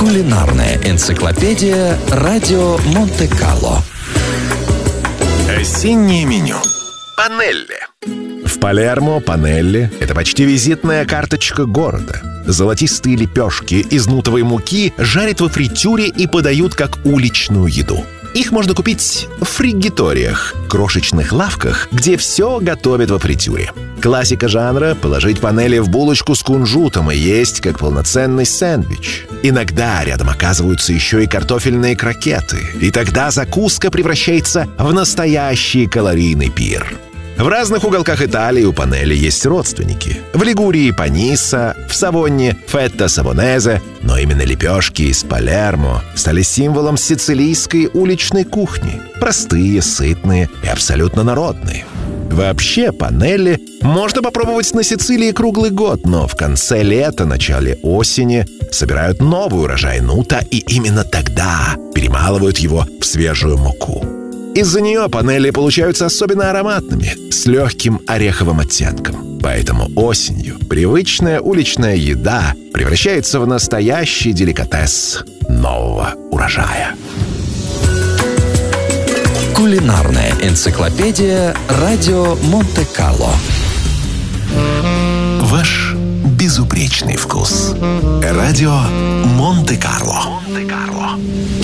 Кулинарная энциклопедия «Радио Монте-Карло». Осеннее меню. Панелли. В Палермо панелли – это почти визитная карточка города. Золотистые лепешки из нутовой муки жарят во фритюре и подают как уличную еду. Их можно купить в фригиториях, крошечных лавках, где все готовят во фритюре. Классика жанра – положить панелли в булочку с кунжутом и есть как полноценный сэндвич. Иногда рядом оказываются еще и картофельные крокеты, и тогда закуска превращается в настоящий калорийный пир. В разных уголках Италии у панелли есть родственники. В Лигурии – паниса, в Савонне – фетта савонезе, но именно лепешки из Палермо стали символом сицилийской уличной кухни. Простые, сытные и абсолютно народные. Вообще, панелли можно попробовать на Сицилии круглый год, но в конце лета, начале осени собирают новый урожай нута и именно тогда перемалывают его в свежую муку. Из-за нее панелли получаются особенно ароматными, с легким ореховым оттенком. Поэтому осенью привычная уличная еда превращается в настоящий деликатес нового урожая. Кулинарная энциклопедия «Радио Монте-Карло». Ваш безупречный вкус. Радио Монте-Карло.